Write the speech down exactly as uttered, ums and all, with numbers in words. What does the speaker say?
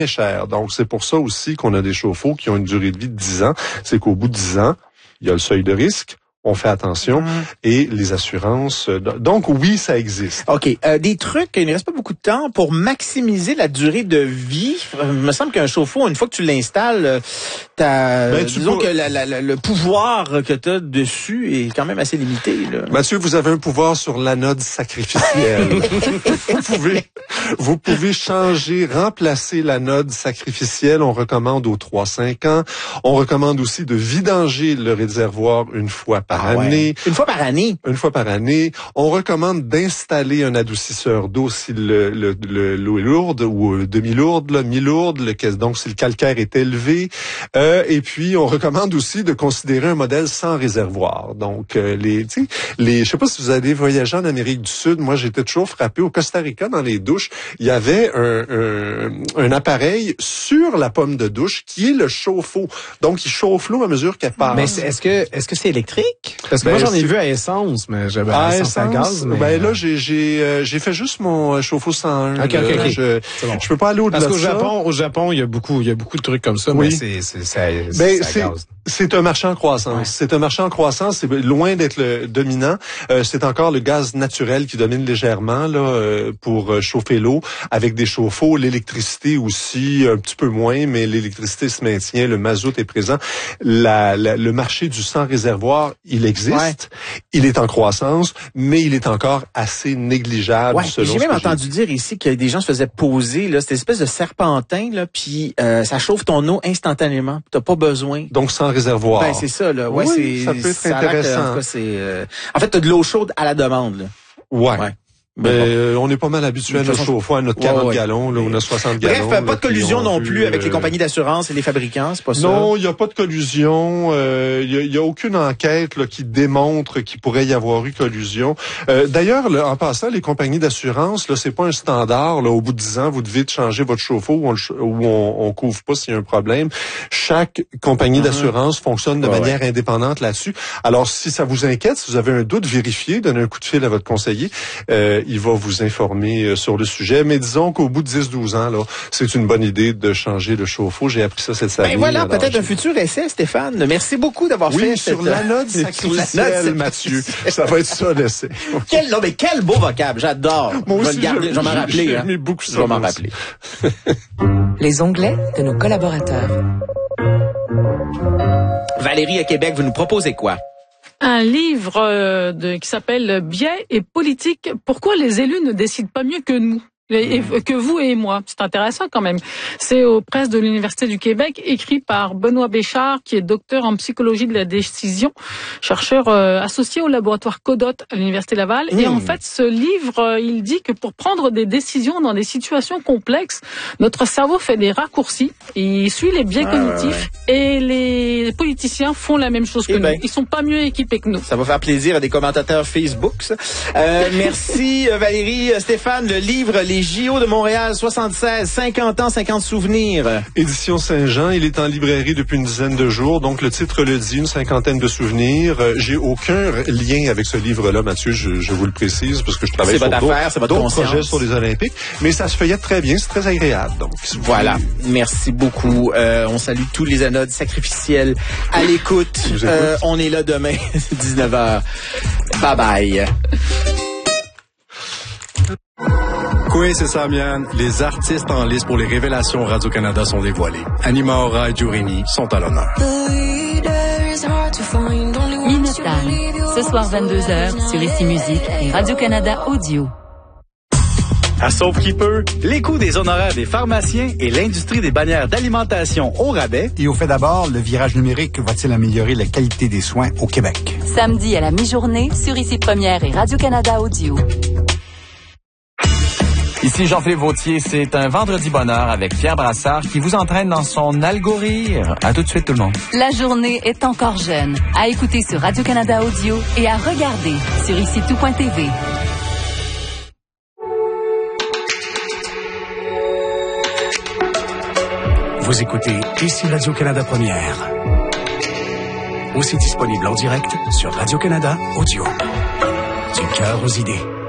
cher. Donc, c'est pour ça aussi qu'on a des chauffe-eau qui ont une durée de vie de dix ans. C'est qu'au bout de dix ans, il y a le seuil de risque. On fait attention. Mmh. Et les assurances. Donc, oui, ça existe. OK. Euh, des trucs, il ne reste pas beaucoup de temps pour maximiser la durée de vie. Il me semble qu'un chauffe-eau, une fois que tu l'installes, t'as, ben, tu disons peux... que la, la, la, le pouvoir que tu as dessus est quand même assez limité. Là. Mathieu, vous avez un pouvoir sur l'anode sacrificielle. vous pouvez, vous pouvez changer, remplacer l'anode sacrificielle. On recommande aux trois à cinq ans. On recommande aussi de vidanger le réservoir une fois par ah année. Ouais. Une fois par année? Une fois par année. On recommande d'installer un adoucisseur d'eau si le, le, le, l'eau est lourde ou demi-lourde, là, mi-lourde, le, donc si le calcaire est élevé. Euh, et puis, on recommande aussi de considérer un modèle sans réservoir. Donc, euh, les, tu sais, les, je sais pas si vous avez voyagé en Amérique du Sud. Moi, j'étais toujours frappé. Au Costa Rica, dans les douches, il y avait un, un, un appareil sur la pomme de douche qui est le chauffe-eau. Donc, il chauffe l'eau à mesure qu'elle passe. Mais c'est, est-ce que, est-ce que c'est électrique? Parce que ben, moi, j'en ai vu à essence, mais j'avais à essence à gaz. Mais... Ben là, j'ai j'ai euh, j'ai fait juste mon chauffe-eau cent un. OK, OK, OK. Je, bon. je peux pas aller au-delà de ça. Parce qu'au ça. Japon, au Japon, il y a beaucoup, il y a beaucoup de trucs comme ça, oui. mais c'est, c'est, c'est, ben, c'est, c'est à gaz. C'est un marché en croissance. Ouais. C'est un marché en croissance. C'est loin d'être le dominant. Euh, c'est encore le gaz naturel qui domine légèrement là euh, pour chauffer l'eau avec des chauffe-eau. L'électricité aussi un petit peu moins, mais l'électricité se maintient. Le mazout est présent. La, la, le marché du sans réservoir, il existe. Ouais. Il est en croissance, mais il est encore assez négligeable. Ouais, selon j'ai même ce entendu dire ici que des gens se faisaient poser là, cette espèce de serpentin là, puis euh, ça chauffe ton eau instantanément. T'as pas besoin. Donc sans réservoir. Ben c'est ça là. Ouais, oui, c'est ça peut être ça intéressant. Que, en, tout cas, c'est, euh... en fait, t'as de l'eau chaude à la demande. Là. Ouais. ouais. Ben, euh, on est pas mal habitué à notre façon... chauffe-eau, à notre quarante ouais, ouais. gallons, là, on a soixante Bref, gallons. Bref, pas là, de collusion non vu, plus avec euh... les compagnies d'assurance et les fabricants, c'est pas ça? Non, il n'y a pas de collusion. Il euh, y, a, y a aucune enquête là, qui démontre qu'il pourrait y avoir eu collusion. Euh, d'ailleurs, là, en passant, les compagnies d'assurance, là, c'est pas un standard. Là, au bout de dix ans, vous devez changer votre chauffe-eau ou on, ou on, on couvre pas s'il y a un problème. Chaque compagnie mm-hmm. d'assurance fonctionne de oh, manière ouais. indépendante là-dessus. Alors, si ça vous inquiète, si vous avez un doute, vérifiez, donnez un coup de fil à votre conseiller. Euh, il va vous informer sur le sujet. Mais disons qu'au bout de dix à douze ans, là, c'est une bonne idée de changer le chauffe-eau. J'ai appris ça cette année. Ben voilà, peut-être un futur essai, Stéphane. Merci beaucoup d'avoir oui, fait sur cette... l'anode sacrificielle, Mathieu. Ça va être ça, l'essai. Quel, non, mais quel beau vocable. J'adore. Moi je aussi, vais le garder. Je vais m'en rappeler. J'ai hein. aimé beaucoup ça. Je vais m'en rappeler. Les onglets de nos collaborateurs. Valérie, à Québec, vous nous proposez quoi? Un livre euh, de, qui s'appelle « Biais et politique. Pourquoi les élus ne décident pas mieux que nous ?» Et, que vous et moi. C'est intéressant quand même. C'est aux presses de l'Université du Québec, écrit par Benoît Béchard, qui est docteur en psychologie de la décision, chercheur euh, associé au laboratoire Codot à l'Université Laval. Mmh. Et en fait, ce livre, euh, il dit que pour prendre des décisions dans des situations complexes, notre cerveau fait des raccourcis, il suit les biais ah, cognitifs ouais, ouais. et les politiciens font la même chose que et nous. Ben, ils sont pas mieux équipés que nous. Ça va faire plaisir à des commentateurs Facebook, ça. Euh, merci Valérie. Stéphane, le livre « Les J O de Montréal soixante-seize, cinquante ans, cinquante souvenirs. Édition Saint-Jean, il est en librairie depuis une dizaine de jours, donc le titre le dit, une cinquantaine de souvenirs. Euh, j'ai aucun lien avec ce livre-là, Mathieu, je, je vous le précise, parce que je travaille c'est sur d'autres, affaire, c'est votre d'autres projets sur les Olympiques, mais ça se feuillette très bien, c'est très agréable. Donc voilà, merci beaucoup. Euh, on salue tous les anodes sacrificiels à l'écoute. Euh, on est là demain, dix-neuf heures. Bye bye. Oui, c'est ça, Mian. Les artistes en lice pour les révélations Radio-Canada sont dévoilés. Anima Aura et Giurini sont à l'honneur. Minotaur, ce soir vingt-deux heures sur Ici Musique et Radio-Canada Audio. À Sauve qui peut, les coûts des honoraires des pharmaciens et l'industrie des bannières d'alimentation au rabais. Et au fait d'abord, le virage numérique va-t-il améliorer la qualité des soins au Québec? Samedi à la mi-journée sur Ici Première et Radio-Canada Audio. Ici Jean-Philippe Vautier, c'est un vendredi bonheur avec Pierre Brassard qui vous entraîne dans son algorithme. À tout de suite tout le monde. La journée est encore jeune. À écouter sur Radio-Canada Audio et à regarder sur ici tout point t v. Vous écoutez Ici Radio-Canada Première. Aussi disponible en direct sur Radio-Canada Audio. Du cœur aux idées.